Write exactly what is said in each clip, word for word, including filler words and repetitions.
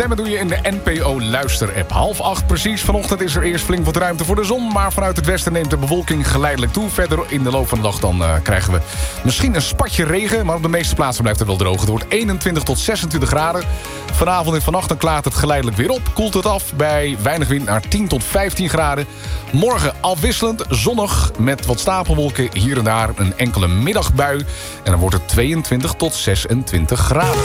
Stemmen doe je in de N P O Luister-app. Half acht precies. Vanochtend is er eerst flink wat ruimte voor de zon. Maar vanuit het westen neemt de bewolking geleidelijk toe. Verder in de loop van de dag dan uh, krijgen we misschien een spatje regen. Maar op de meeste plaatsen blijft het wel droog. Het wordt eenentwintig tot zesentwintig graden. Vanavond en vannacht dan klaart het geleidelijk weer op. Koelt het af bij weinig wind naar tien tot vijftien graden. Morgen afwisselend zonnig met wat stapelwolken. Hier en daar een enkele middagbui. En dan wordt het tweeëntwintig tot zesentwintig graden.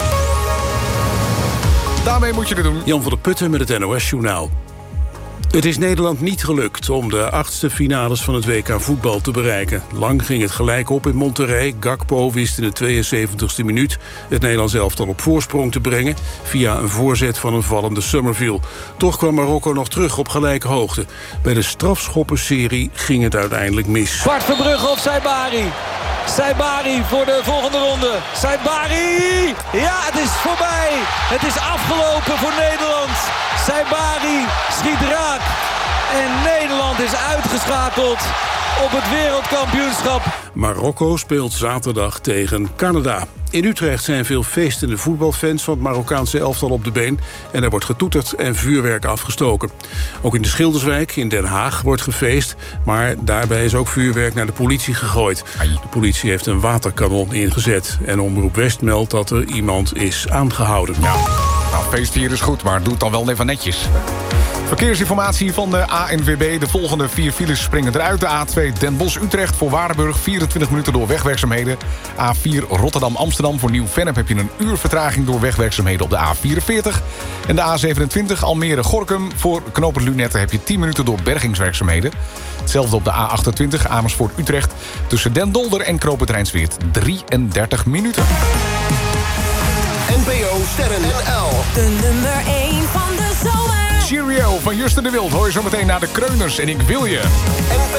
Daarmee moet je het doen. Jan van der Putten met het N O S-journaal. Het is Nederland niet gelukt om de achtste finales van het W K voetbal te bereiken. Lang ging het gelijk op in Monterrey. Gakpo wist in de tweeënzeventigste minuut het Nederlands elftal op voorsprong te brengen via een voorzet van een vallende Summerville. Toch kwam Marokko nog terug op gelijke hoogte. Bij de strafschoppenserie ging het uiteindelijk mis. Bart Verbrugge of Saibari? Saibari voor de volgende ronde. Saibari! Ja, het is voorbij. Het is afgelopen voor Nederland. Saibari schiet raak. En Nederland is uitgeschakeld op het wereldkampioenschap. Marokko speelt zaterdag tegen Canada. In Utrecht zijn veel feestende voetbalfans van het Marokkaanse elftal op de been. En er wordt getoeterd en vuurwerk afgestoken. Ook in de Schilderswijk in Den Haag wordt gefeest. Maar daarbij is ook vuurwerk naar de politie gegooid. De politie heeft een waterkanon ingezet. En Omroep West meldt dat er iemand is aangehouden. Ja, nou, feestvieren is goed, maar doe het dan wel even netjes. Verkeersinformatie van de A N W B. De volgende vier files springen eruit. De A twee Den Bosch-Utrecht voor Waardenburg. vierentwintig minuten door wegwerkzaamheden. A vier Rotterdam-Amsterdam voor Nieuw-Vennep heb je een uur vertraging door wegwerkzaamheden op de A vierenveertig. En de A zevenentwintig Almere-Gorkum voor knooppunt Lunette heb je tien minuten door bergingswerkzaamheden. Hetzelfde op de A achtentwintig Amersfoort-Utrecht. Tussen Den Dolder en knooppunt Rijnsweert drieëndertig minuten. N P O Sterren L. De nummer één van de zomer. Cheerio van Justin de Wild hoor je zo meteen naar de Kreuners en ik wil je. N P